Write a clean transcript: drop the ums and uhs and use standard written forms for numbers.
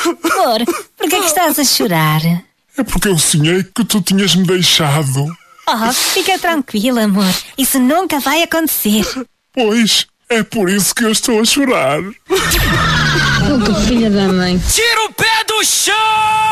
Amor, por que é que estás a chorar? É porque eu sonhei que tu tinhas-me deixado. Oh, fica tranquila, amor. Isso nunca vai acontecer. Pois, é por isso que eu estou a chorar. Que filha da mãe. Tira o pé do chão!